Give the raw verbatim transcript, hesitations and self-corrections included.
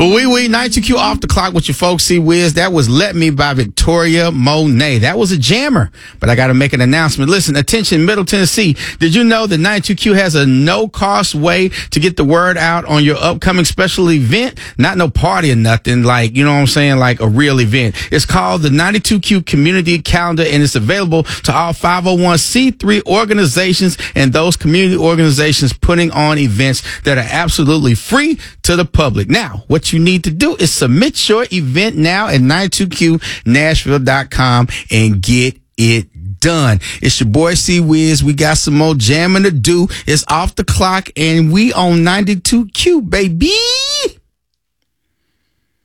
We we ninety-two Q off the clock with your folks. See Wiz. That was "Let Me" by Victoria Monet. That was a jammer, but I got to make an announcement. Listen, attention, Middle Tennessee. Did you know that ninety-two Q has a no-cost way to get the word out on your upcoming special event? Not no party or nothing, like, you know what I'm saying, like a real event. It's called the ninety-two Q Community Calendar, and it's available to all five oh one c three organizations and those community organizations putting on events that are absolutely free to the public. Now, what you need to do is submit your event now at ninety-two Q Nashville dot com and get it done. It's your boy C Wiz. We got some more jamming to do. It's off the clock and we on ninety-two Q, baby.